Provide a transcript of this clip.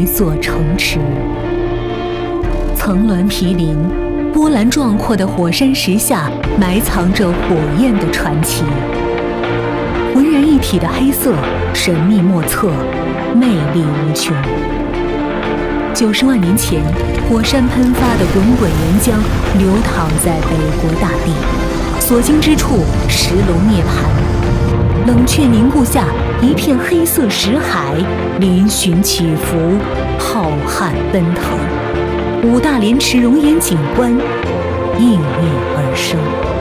锁城池。层峦毗邻，波澜壮阔的火山石下埋藏着火焰的传奇。浑然一体的黑色，神秘莫测，魅力无穷。90万年前，火山喷发的滚滚岩浆流淌在北国大地，所经之处，石楼涅槃。冷却凝固下，一片黑色石海，嶙峋起伏，浩瀚奔腾。5大莲池熔岩景观应运而生。